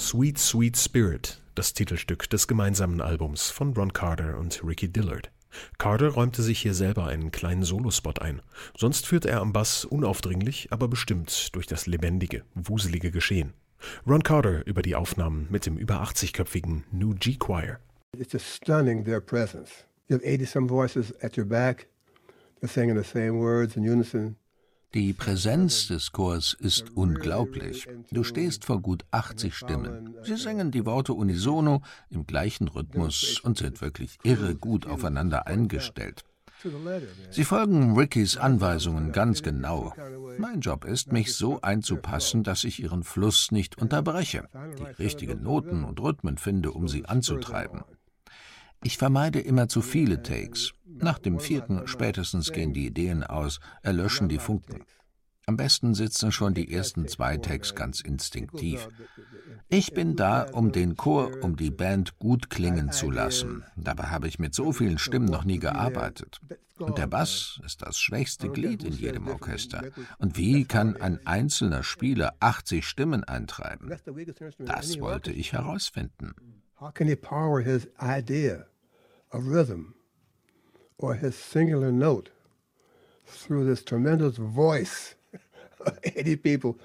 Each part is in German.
Sweet Sweet Spirit, das Titelstück des gemeinsamen Albums von Ron Carter und Ricky Dillard. Carter räumte sich hier selber einen kleinen Solospot ein. Sonst führt er am Bass unaufdringlich, aber bestimmt durch das lebendige, wuselige Geschehen. Ron Carter über die Aufnahmen mit dem über 80-köpfigen New G-Choir. It's just stunning, their presence. You have 80-some voices at your back. They're singing the same words in unison. Die Präsenz des Chors ist unglaublich. Du stehst vor gut 80 Stimmen. Sie singen die Worte unisono im gleichen Rhythmus und sind wirklich irre gut aufeinander eingestellt. Sie folgen Rickys Anweisungen ganz genau. Mein Job ist, mich so einzupassen, dass ich ihren Fluss nicht unterbreche, die richtigen Noten und Rhythmen finde, um sie anzutreiben. Ich vermeide immer zu viele Takes. Nach dem 4. spätestens gehen die Ideen aus, erlöschen die Funken. Am besten sitzen schon die ersten 2 Takes ganz instinktiv. Ich bin da, um den Chor, um die Band gut klingen zu lassen. Dabei habe ich mit so vielen Stimmen noch nie gearbeitet. Und der Bass ist das schwächste Glied in jedem Orchester. Und wie kann ein einzelner Spieler 80 Stimmen eintreiben? Das wollte ich herausfinden. How can he power his idea of rhythm or his singular note through this tremendous voice of 80 people?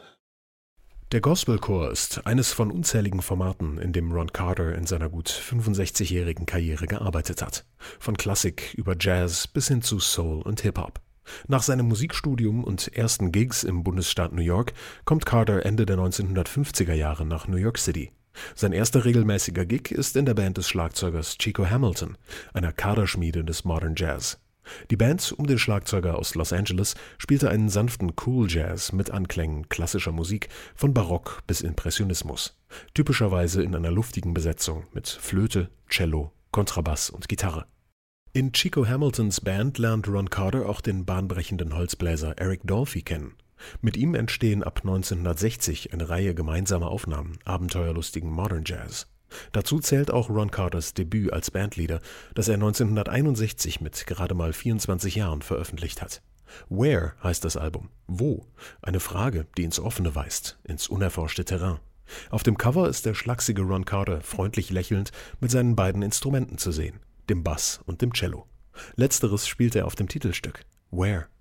Der Gospelchor ist eines von unzähligen Formaten, in dem Ron Carter in seiner gut 65-jährigen Karriere gearbeitet hat. Von Klassik über Jazz bis hin zu Soul und Hip-Hop. Nach seinem Musikstudium und ersten Gigs im Bundesstaat New York kommt Carter Ende der 1950er Jahre nach New York City. Sein erster regelmäßiger Gig ist in der Band des Schlagzeugers Chico Hamilton, einer Kaderschmiede des Modern Jazz. Die Band um den Schlagzeuger aus Los Angeles spielte einen sanften Cool Jazz mit Anklängen klassischer Musik von Barock bis Impressionismus, typischerweise in einer luftigen Besetzung mit Flöte, Cello, Kontrabass und Gitarre. In Chico Hamiltons Band lernt Ron Carter auch den bahnbrechenden Holzbläser Eric Dolphy kennen. Mit ihm entstehen ab 1960 eine Reihe gemeinsamer Aufnahmen abenteuerlustigen Modern Jazz. Dazu zählt auch Ron Carters Debüt als Bandleader, das er 1961 mit gerade mal 24 Jahren veröffentlicht hat. Where heißt das Album. Wo? Eine Frage, die ins Offene weist, ins unerforschte Terrain. Auf dem Cover ist der schlachsige Ron Carter freundlich lächelnd mit seinen beiden Instrumenten zu sehen, dem Bass und dem Cello. Letzteres spielt er auf dem Titelstück. Where?